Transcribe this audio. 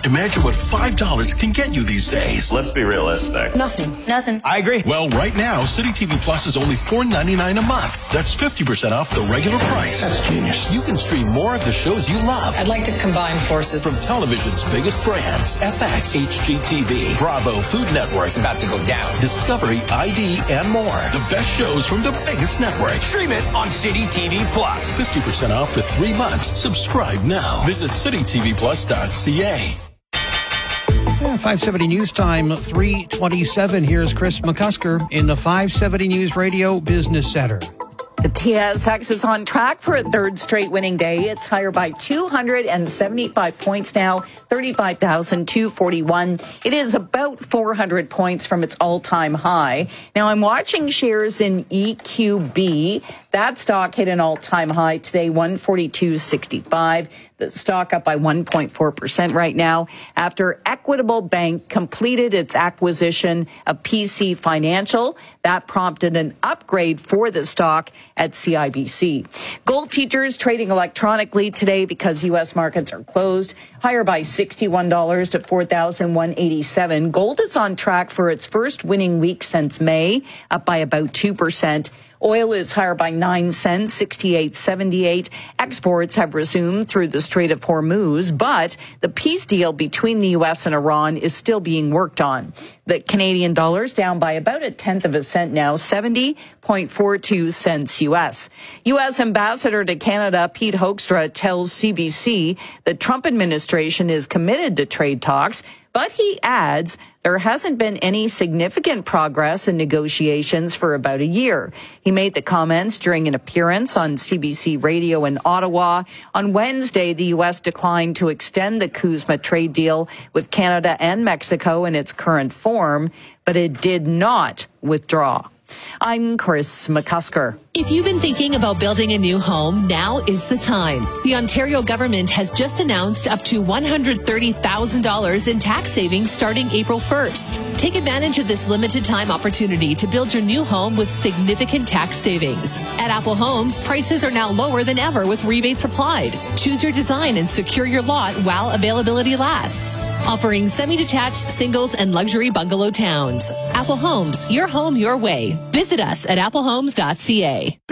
Imagine what $5 can get you these days. Let's be realistic. Nothing. I agree. Well, right now, City TV Plus is only $4.99 a month. That's 50% off the regular price. That's genius. You can stream more of the shows you love. I'd like to combine forces. From television's biggest brands, FX, HGTV, Bravo, Food Network, It's about to go down. Discovery, ID, and more. The best shows from the biggest networks. Stream it on City TV Plus. 50% off for 3 months. Subscribe now. Visit citytvplus.ca. 570 News Time, 3:27. Here's Chris McCusker in the 570 News Radio Business Center. The TSX is on track for a third straight winning day. It's higher by 275 points now, 35,241. It is about 400 points from its all-time high. Now, I'm watching shares in EQB. That stock hit an all-time high today, 142.65. The stock up by 1.4% right now after Equitable Bank completed its acquisition of PC Financial. That prompted an upgrade for the stock at CIBC. Gold futures trading electronically today because U.S. markets are closed, higher by $61 to $4,187. Gold is on track for its first winning week since May, up by about 2%. Oil is higher by 9 cents, 68.78. Exports have resumed through the Strait of Hormuz, but the peace deal between the U.S. and Iran is still being worked on. The Canadian dollar is down by about 1/10 of a cent now, 70.42 cents U.S. U.S. Ambassador to Canada Pete Hoekstra tells CBC the Trump administration is committed to trade talks, but he adds there hasn't been any significant progress in negotiations for about a year. He made the comments during an appearance on CBC Radio in Ottawa. On Wednesday, the U.S. declined to extend the CUSMA trade deal with Canada and Mexico in its current form, but it did not withdraw. I'm Chris McCusker. If you've been thinking about building a new home, now is the time. The Ontario government has just announced up to $130,000 in tax savings starting April 1st. Take advantage of this limited time opportunity to build your new home with significant tax savings. At Apple Homes, prices are now lower than ever with rebates applied. Choose your design and secure your lot while availability lasts. Offering semi-detached, singles, and luxury bungalow towns. Apple Homes, your home, your way. Visit us at applehomes.ca.